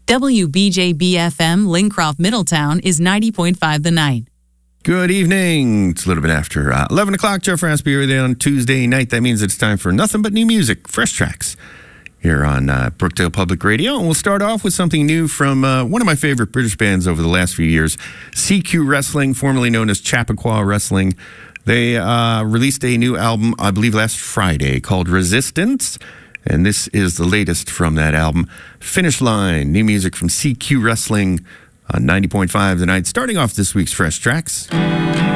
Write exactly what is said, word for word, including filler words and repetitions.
W B J B F M Lincroft Middletown is ninety point five The Night. Good evening. It's a little bit after uh, eleven o'clock. Jeff Raspberry with you on Tuesday night. That means it's time for nothing but new music, fresh tracks here on uh, Brookdale Public Radio. And we'll start off with something new from uh, one of my favorite British bands over the last few years, C Q Wrestling, formerly known as Chappaqua Wrestling. They uh, released a new album, I believe, last Friday called Resistance. And this is the latest from that album, Finish Line. New music from C Q Wrestling on ninety point five The Night. Starting off this week's Fresh Tracks.